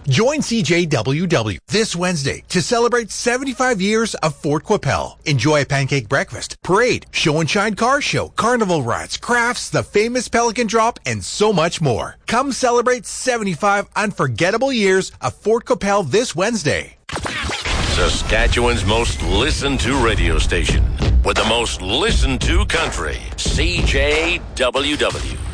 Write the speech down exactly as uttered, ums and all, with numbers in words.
Join C J W W this Wednesday to celebrate seventy-five years of Fort Qu'Appelle. Enjoy a pancake breakfast, parade, show and shine car show, carnival rides, crafts, the famous Pelican Drop, and so much more. Come celebrate seventy-five unforgettable years of Fort Qu'Appelle this Wednesday. Saskatchewan's most listened to radio station with the most listened to country, C J W W.